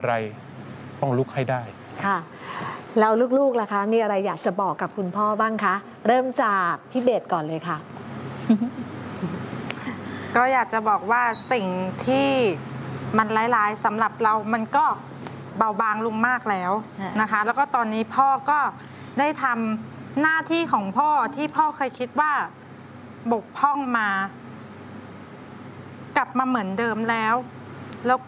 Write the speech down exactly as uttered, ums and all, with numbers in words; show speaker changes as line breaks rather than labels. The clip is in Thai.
อะไรต้องลุกให้ได้
ค่ะแล้วลูกๆล่ะคะมีอะไรอยากจะบอกกับคุณพ่อบ้างคะเริ่มจากพี่เบสก่อนเลยค่ะ
ก็อยากจะบอกว่าสิ่งที่มันร้ายๆสำหรับเรามันก็เบาบางลงมากแล้วนะคะแล้วก็ตอนนี้พ่อก็ได้ทำหน้าที่ของพ่อที่พ่อเคยคิดว่าบกพร่องมากลับมาเหมือนเดิมแล้วแล้ว